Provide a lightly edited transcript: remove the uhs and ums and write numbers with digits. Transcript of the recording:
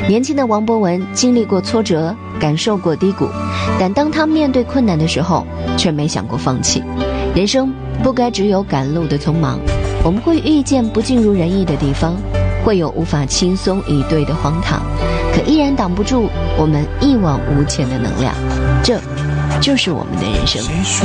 年轻的王博文经历过挫折，感受过低谷，但当他面对困难的时候，却没想过放弃。人生不该只有赶路的匆忙，我们会遇见不尽如人意的地方，会有无法轻松以对的荒唐，可依然挡不住我们一往无前的能量。这就是我们的人生。 谁说